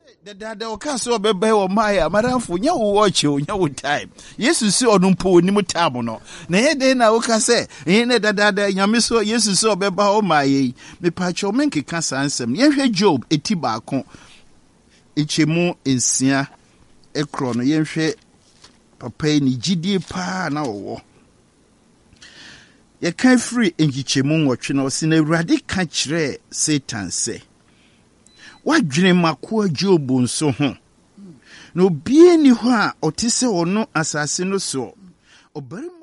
The ocaso bebe or Maya, Madame Funya watch you, no time. Yes, you see on poor Nimutamono. Nay, then I can say, ain't that Yamiso, yes, you saw Beba or my me pacho menke cancer ansem. Yen Job, a tibacco, Ichemo in Sia, a chrono, yen she papa ni GD pa na wo. Ye can't free in Gichemo watching us in a radical chere, Satan say. What dream makwa Job nso ho no bie ni ho a otise ono asase no so obere